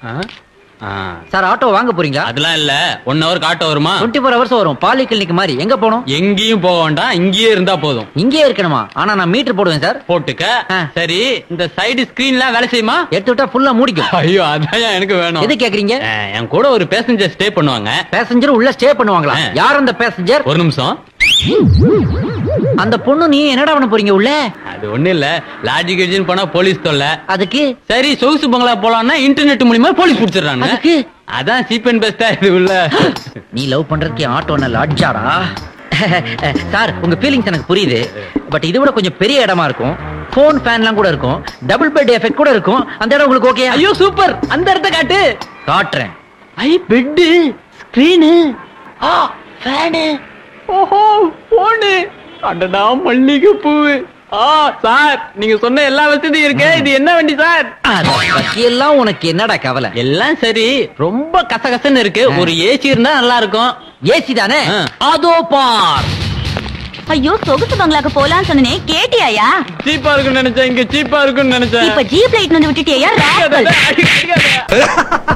Sir auto வாங்க போறீங்களா? அதெல்லாம் இல்ல. 1 ஹவருக்கு ஆட்டோ வருமா? 24 hours வரும். பாலி கிளினிக் மாதிரி. எங்க போகணும்? எங்கேயும் போக வேண்டாம், இங்கேயே இருந்தா போதும். இங்கேயே இருக்கணுமா? ஆனா நான் மீட்டர் போடுவேன் சார். போட்டுக்க. சரி, இந்த சைடு ஸ்கிரீன்லாம் வேலை செய்யுமா? எடுத்து விட்டா ஃபுல்லா மூடிக்கும். ஐயோ, அதான் எனக்கு வேணும். எது கேக்குறீங்க? என் கூட ஒரு பேசஞ்சர் ஸ்டே பண்ணுவாங்க. பேசஞ்சர் உள்ள ஸ்டே பண்ணுவாங்களா? யார் அந்த பேசஞ்சர்? ஒரு நிமிஷம். அந்த பொண்ணு நீ என்னடா பண்ண போறீங்க உள்ள? அது ஒண்ணு இல்ல, லாஜிக் எஜின் போனா போலீஸ் தொல்லை. அதுக்கு சரி, சொகுசு பங்களா போலாம்னா இன்டர்நெட் மூலமா போலீஸ் புடிச்சிடறாங்க. அதுக்கு அதான் சீப் அண்ட் பெஸ்டா இது உள்ள. நீ லவ் பண்றதுக்கு ஆட்டோ நல்ல லாட்ஜாடா. சார், உங்க ஃபீலிங்ஸ் எனக்கு புரியுது. பட் இதை விட கொஞ்சம் பெரிய இடமா இருக்கும். போன் ஃபேன்லாம் கூட இருக்கும். டபுள் பெட் எஃபெக்ட் கூட இருக்கும். அந்த இடம் உங்களுக்கு ஓகே? ஐயோ சூப்பர், அந்த இடத்த காட்டு. காட்டுறேன். பெட், ஸ்கிரீனு, ஃபேனு, ஓஹோ போனு, அடடா மல்லிகை பூவு. சார், நீங்க சொன்ன எல்லா வசதியும் இருக்கு. இது என்ன வண்டி சார்? எல்லாம் உனக்கு என்னடா கவலை? எல்லாம் சரி, ரொம்ப கசகசன்னு இருக்கு. ஒரு ஏசி இருந்தா நல்லா இருக்கும். ஏசி தானே? அதோ பார். ஐயோ, சொகுசு பங்களாக்கு போலான்னு சொன்னனே, கேட்டியாயா? சீப்பா இருக்குன்னு நினைச்சேன், இங்க சீப்பா இருக்குன்னு நினைச்சேன். இப்ப ஜீப் லைட் வந்து விட்டுட்டியா?